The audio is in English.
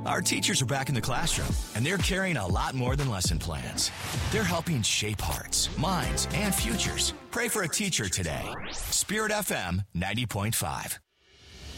Our teachers are back in the classroom, and they're carrying a lot more than lesson plans. They're helping shape hearts, minds, and futures. Pray for a teacher today. Spirit FM 90.5.